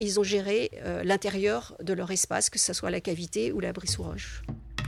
ils ont géré l'intérieur de leur espace, que ce soit la cavité ou l'abri sous roche.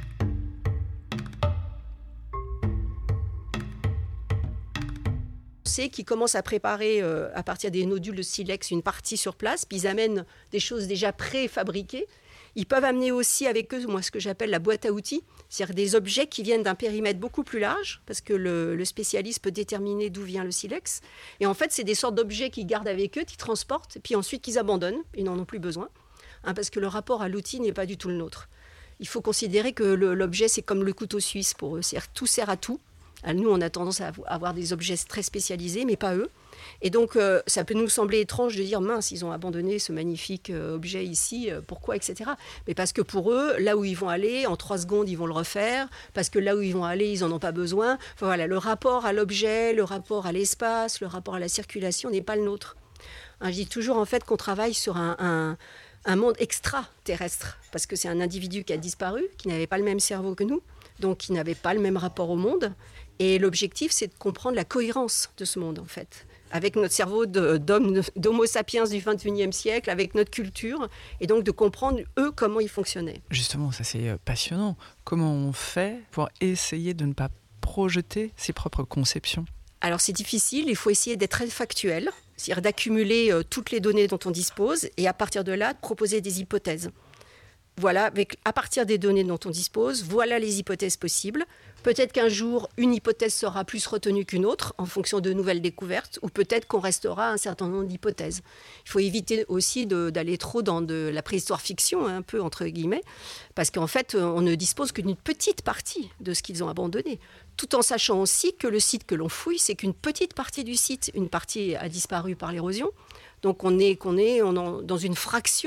On sait qu'ils commencent à préparer à partir des nodules de silex une partie sur place, puis ils amènent des choses déjà préfabriquées. Ils peuvent amener aussi avec eux, moi, ce que j'appelle la boîte à outils, c'est-à-dire des objets qui viennent d'un périmètre beaucoup plus large, parce que le spécialiste peut déterminer d'où vient le silex. Et en fait, c'est des sortes d'objets qu'ils gardent avec eux, qu'ils transportent, puis ensuite qu'ils abandonnent, ils n'en ont plus besoin, parce que le rapport à l'outil n'est pas du tout le nôtre. Il faut considérer que l'objet, c'est comme le couteau suisse pour eux, c'est-à-dire tout sert à tout. Alors nous, on a tendance à avoir des objets très spécialisés, mais pas eux. Et donc, ça peut nous sembler étrange de dire, mince, ils ont abandonné ce magnifique objet ici, pourquoi, etc. Mais parce que pour eux, là où ils vont aller, en 3 secondes, ils vont le refaire, parce que là où ils vont aller, ils n'en ont pas besoin. Enfin, voilà, le rapport à l'objet, le rapport à l'espace, le rapport à la circulation n'est pas le nôtre. Je dis toujours, en fait, qu'on travaille sur un monde extraterrestre, parce que c'est un individu qui a disparu, qui n'avait pas le même cerveau que nous, donc qui n'avait pas le même rapport au monde. Et l'objectif, c'est de comprendre la cohérence de ce monde, en fait, avec notre cerveau d'homo sapiens du XXIe siècle, avec notre culture, et donc de comprendre, eux, comment ils fonctionnaient. Justement, ça c'est passionnant. Comment on fait pour essayer de ne pas projeter ses propres conceptions ? Alors c'est difficile, il faut essayer d'être très factuel, c'est-à-dire d'accumuler toutes les données dont on dispose, et à partir de là, de proposer des hypothèses. Voilà, à partir des données dont on dispose, voilà les hypothèses possibles. Peut-être qu'un jour, une hypothèse sera plus retenue qu'une autre en fonction de nouvelles découvertes, ou peut-être qu'on restera un certain nombre d'hypothèses. Il faut éviter aussi d'aller trop dans de la préhistoire fiction, un peu entre guillemets, parce qu'en fait, on ne dispose qu'une petite partie de ce qu'ils ont abandonné. Tout en sachant aussi que le site que l'on fouille, c'est qu'une petite partie du site. Une partie a disparu par l'érosion. Donc on est dans une fraction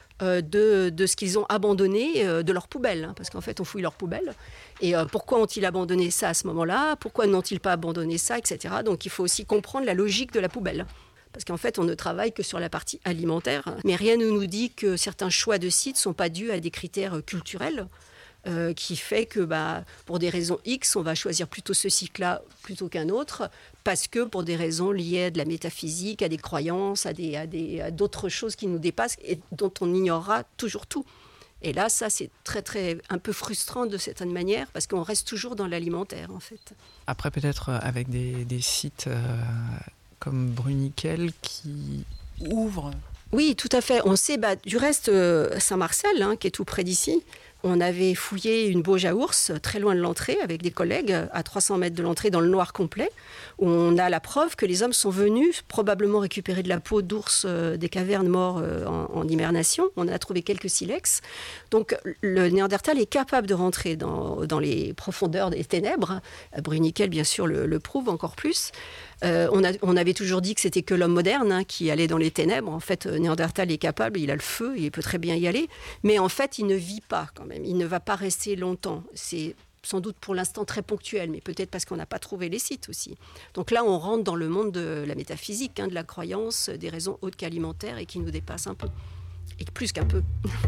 de ce qu'ils ont abandonné de leurs poubelles, parce qu'en fait on fouille leurs poubelles, et pourquoi ont-ils abandonné ça à ce moment-là, pourquoi n'ont-ils pas abandonné ça, etc. Donc il faut aussi comprendre la logique de la poubelle, parce qu'en fait on ne travaille que sur la partie alimentaire, mais rien ne nous dit que certains choix de sites ne sont pas dus à des critères culturels, qui fait que pour des raisons X, on va choisir plutôt ce site-là plutôt qu'un autre, parce que pour des raisons liées à de la métaphysique, à des croyances, à d'autres choses qui nous dépassent et dont on ignorera toujours tout. Et là, ça, c'est très, très, un peu frustrant de certaine manière, parce qu'on reste toujours dans l'alimentaire, en fait. Après, peut-être avec des sites comme Bruniquel qui ouvrent. Oui, tout à fait. On sait, du reste, Saint-Marcel, qui est tout près d'ici, on avait fouillé une Bauge à ours très loin de l'entrée avec des collègues à 300 mètres de l'entrée dans le noir complet, où on a la preuve que les hommes sont venus probablement récupérer de la peau d'ours des cavernes morts en hibernation. On a trouvé quelques silex. Donc le Néandertal est capable de rentrer dans les profondeurs des ténèbres. Bruniquel, bien sûr, le prouve encore plus. On avait toujours dit que c'était que l'homme moderne qui allait dans les ténèbres. En fait, Néandertal est capable, il a le feu, il peut très bien y aller. Mais en fait, il ne vit pas quand même. Il ne va pas rester longtemps. C'est sans doute pour l'instant très ponctuel, mais peut-être parce qu'on n'a pas trouvé les sites aussi. Donc là, on rentre dans le monde de la métaphysique, de la croyance, des raisons autres qu'alimentaires et qui nous dépassent un peu. Et plus qu'un peu.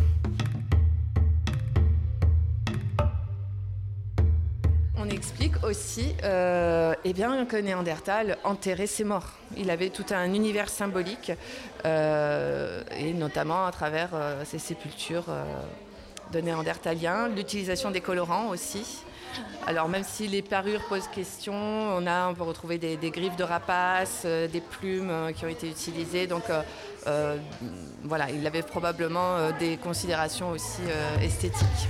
On explique aussi que Néandertal enterrait ses morts. Il avait tout un univers symbolique, et notamment à travers ces sépultures de Néandertaliens, l'utilisation des colorants aussi. Alors même si les parures posent question, on peut retrouver des griffes de rapaces, des plumes qui ont été utilisées. Donc il avait probablement des considérations aussi esthétiques.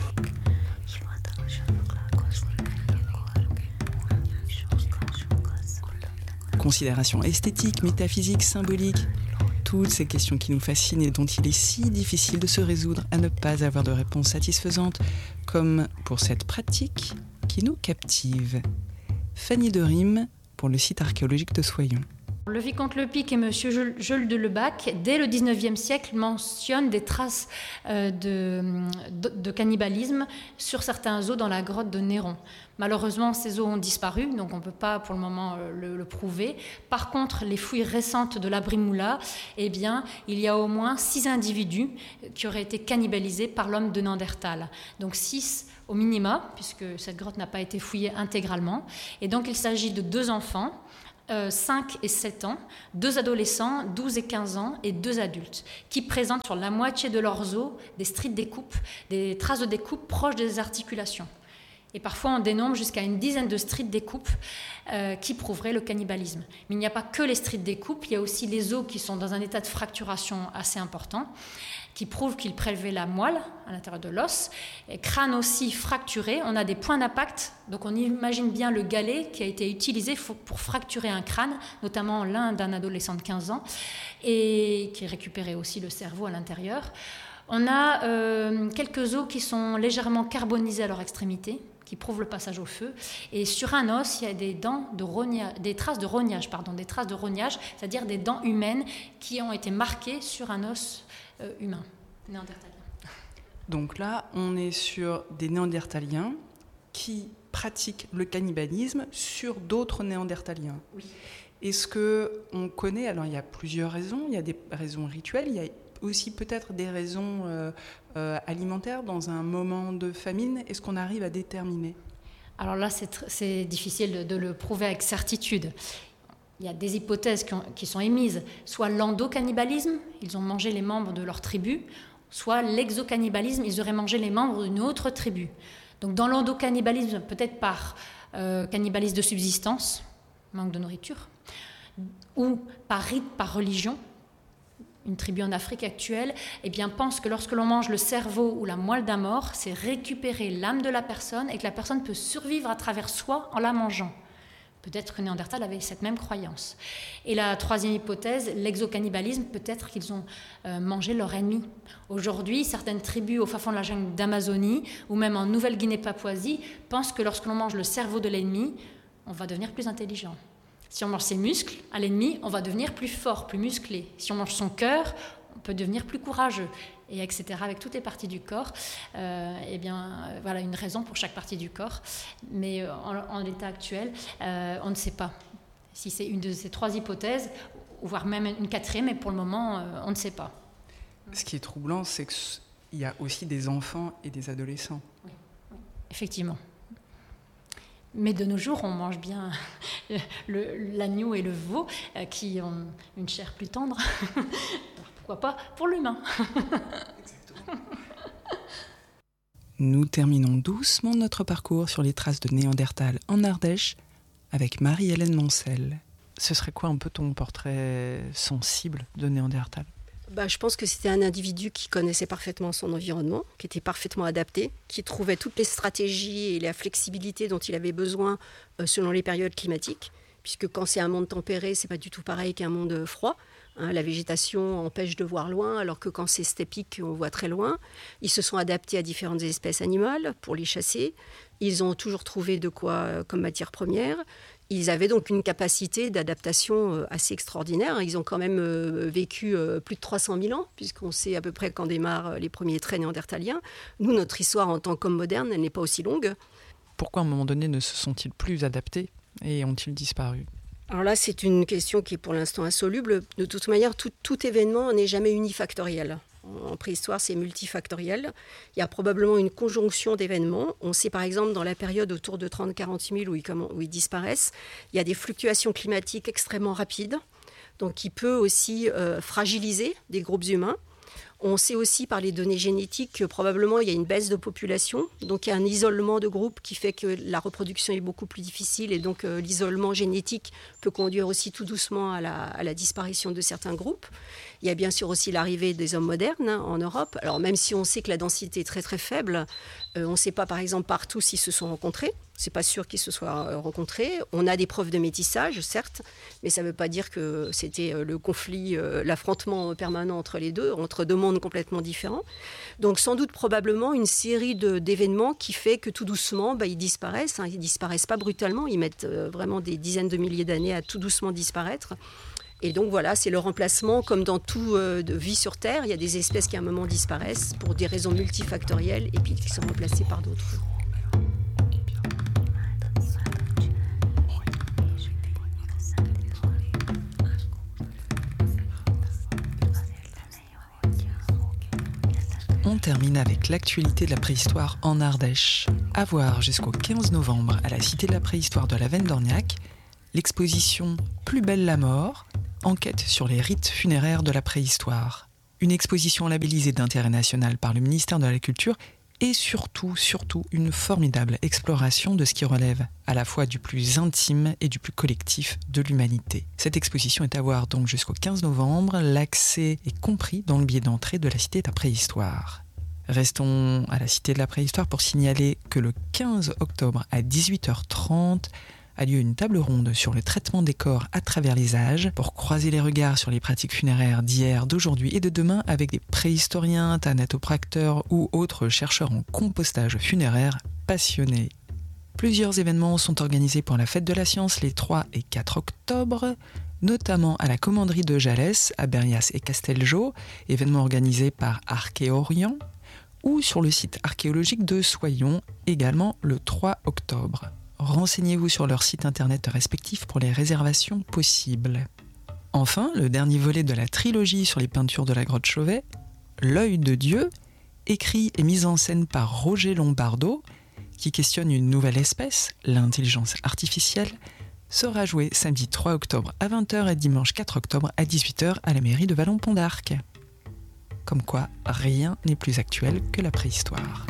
Considérations esthétiques, métaphysiques, symboliques, toutes ces questions qui nous fascinent et dont il est si difficile de se résoudre à ne pas avoir de réponse satisfaisante, comme pour cette pratique qui nous captive. Fanny de Rime pour le site archéologique de Soyons. Le vicomte Lepic et M. Jules de Lebac, dès le XIXe siècle, mentionnent des traces de cannibalisme sur certains os dans la grotte de Néron. Malheureusement, ces os ont disparu, donc on ne peut pas pour le moment le prouver. Par contre, les fouilles récentes de l'abri Moula, il y a au moins 6 individus qui auraient été cannibalisés par l'homme de Néandertal. Donc 6 au minima, puisque cette grotte n'a pas été fouillée intégralement. Et donc il s'agit de 2 enfants, 5 et 7 ans, 2 adolescents, 12 et 15 ans et 2 adultes, qui présentent sur la moitié de leurs os des stries de découpe, des traces de découpe proches des articulations. Et parfois, on dénombre jusqu'à une dizaine de stries de découpe qui prouveraient le cannibalisme. Mais il n'y a pas que les stries de découpe, il y a aussi les os qui sont dans un état de fracturation assez important, qui prouvent qu'ils prélevaient la moelle à l'intérieur de l'os. Et crâne aussi fracturé, on a des points d'impact, donc on imagine bien le galet qui a été utilisé pour fracturer un crâne, notamment l'un d'un adolescent de 15 ans, et qui récupérait aussi le cerveau à l'intérieur. On a quelques os qui sont légèrement carbonisés à leur extrémité, qui prouvent le passage au feu. Et sur un os, il y a des traces de rognage, c'est-à-dire des dents humaines qui ont été marquées sur un os humain, néandertalien. Donc là, on est sur des néandertaliens qui pratiquent le cannibalisme sur d'autres néandertaliens. Oui. Est-ce qu'on connaît, alors il y a plusieurs raisons, il y a des raisons rituelles, il y a aussi peut-être des raisons alimentaires dans un moment de famine. Est-ce qu'on arrive à déterminer ? Alors là, c'est difficile de le prouver avec certitude. Il y a des hypothèses qui sont émises, soit l'endocannibalisme, ils ont mangé les membres de leur tribu, soit l'exocannibalisme, ils auraient mangé les membres d'une autre tribu. Donc dans l'endocannibalisme, peut-être par cannibalisme de subsistance, manque de nourriture, ou par rite, par religion. Une tribu en Afrique actuelle pense que lorsque l'on mange le cerveau ou la moelle d'un mort, c'est récupérer l'âme de la personne et que la personne peut survivre à travers soi en la mangeant. Peut-être que Néandertal avait cette même croyance. Et la troisième hypothèse, l'exocannibalisme, peut-être qu'ils ont mangé leur ennemi. Aujourd'hui, certaines tribus au fin fond de la jungle d'Amazonie ou même en Nouvelle-Guinée-Papouasie pensent que lorsque l'on mange le cerveau de l'ennemi, on va devenir plus intelligent. Si on mange ses muscles à l'ennemi, on va devenir plus fort, plus musclé. Si on mange son cœur, on peut devenir plus courageux, et etc. Avec toutes les parties du corps. Voilà une raison pour chaque partie du corps. Mais en l'état actuel, on ne sait pas si c'est une de ces trois hypothèses, voire même une quatrième, mais pour le moment, on ne sait pas. Ce qui est troublant, c'est qu'il y a aussi des enfants et des adolescents. Oui, effectivement. Mais de nos jours, on mange bien l'agneau et le veau qui ont une chair plus tendre. Alors pourquoi pas pour l'humain. Exactement. Nous terminons doucement notre parcours sur les traces de Néandertal en Ardèche avec Marie-Hélène Moncel. Ce serait quoi un peu ton portrait sensible de Néandertal ? Je pense que c'était un individu qui connaissait parfaitement son environnement, qui était parfaitement adapté, qui trouvait toutes les stratégies et la flexibilité dont il avait besoin selon les périodes climatiques, puisque quand c'est un monde tempéré, c'est pas du tout pareil qu'un monde froid. La végétation empêche de voir loin, alors que quand c'est steppique, on voit très loin. Ils se sont adaptés à différentes espèces animales pour les chasser. Ils ont toujours trouvé de quoi comme matière première. Ils avaient donc une capacité d'adaptation assez extraordinaire. Ils ont quand même vécu plus de 300 000 ans, puisqu'on sait à peu près quand démarrent les premiers traits néandertaliens. Nous, notre histoire en tant qu'homme moderne, elle n'est pas aussi longue. Pourquoi, à un moment donné, ne se sont-ils plus adaptés et ont-ils disparu ? Alors là, c'est une question qui est pour l'instant insoluble. De toute manière, tout événement n'est jamais unifactoriel. En préhistoire, c'est multifactoriel. Il y a probablement une conjonction d'événements. On sait par exemple dans la période autour de 30-40 000 où ils disparaissent, il y a des fluctuations climatiques extrêmement rapides, donc qui peut aussi fragiliser des groupes humains. On sait aussi par les données génétiques que probablement il y a une baisse de population, donc il y a un isolement de groupe qui fait que la reproduction est beaucoup plus difficile et donc l'isolement génétique peut conduire aussi tout doucement à la disparition de certains groupes. Il y a bien sûr aussi l'arrivée des hommes modernes en Europe. Alors même si on sait que la densité est très très faible, on ne sait pas par exemple partout s'ils se sont rencontrés. C'est pas sûr qu'ils se soient rencontrés. On a des preuves de métissage, certes, mais ça ne veut pas dire que c'était le conflit, l'affrontement permanent entre les deux, entre deux mondes complètement différents. Donc sans doute probablement une série d'événements qui fait que tout doucement, ils disparaissent. Ils disparaissent pas brutalement, ils mettent vraiment des dizaines de milliers d'années à tout doucement disparaître. Et donc voilà, c'est le remplacement, comme dans tout de vie sur Terre, il y a des espèces qui à un moment disparaissent pour des raisons multifactorielles et puis qui sont remplacées par d'autres. On termine avec l'actualité de la préhistoire en Ardèche. À voir jusqu'au 15 novembre à la Cité de la Préhistoire de la Veine d'Orniac. l'exposition Plus belle la mort, enquête sur les rites funéraires de la préhistoire. Une exposition labellisée d'intérêt national par le ministère de la Culture et surtout une formidable exploration de ce qui relève à la fois du plus intime et du plus collectif de l'humanité. Cette exposition est à voir donc jusqu'au 15 novembre. L'accès est compris dans le billet d'entrée de la Cité de la Préhistoire. Restons à la Cité de la Préhistoire pour signaler que le 15 octobre à 18h30 a lieu une table ronde sur le traitement des corps à travers les âges pour croiser les regards sur les pratiques funéraires d'hier, d'aujourd'hui et de demain avec des préhistoriens, thanatopracteurs ou autres chercheurs en compostage funéraire passionnés. Plusieurs événements sont organisés pour la Fête de la Science les 3 et 4 octobre, notamment à la commanderie de Jalès, à Berrias et Castelgau, événement organisé par Archéorient, ou sur le site archéologique de Soyons, également le 3 octobre. Renseignez-vous sur leur site internet respectif pour les réservations possibles. Enfin, le dernier volet de la trilogie sur les peintures de la grotte Chauvet, L'œil de Dieu, écrit et mis en scène par Roger Lombardo, qui questionne une nouvelle espèce, l'intelligence artificielle, sera joué samedi 3 octobre à 20h et dimanche 4 octobre à 18h à la mairie de Vallon-Pont d'Arc. Comme quoi, rien n'est plus actuel que la préhistoire.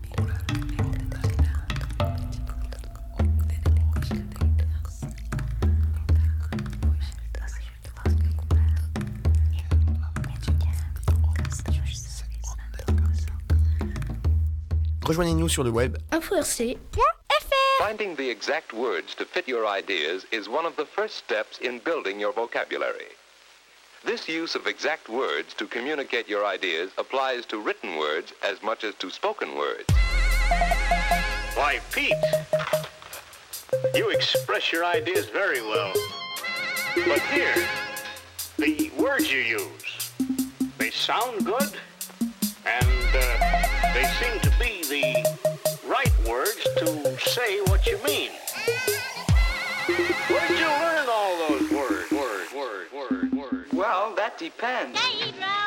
Rejoignez-nous sur le web. InfoRC. Finding the exact words to fit your ideas is one of the first steps in building your vocabulary. This use of exact words to communicate your ideas applies to written words as much as to spoken words. Why, Pete, you express your ideas very well. But here, the words you use, they sound good, and they seem to be the right words to say what you mean. Where did you learn all those words? Well, that depends.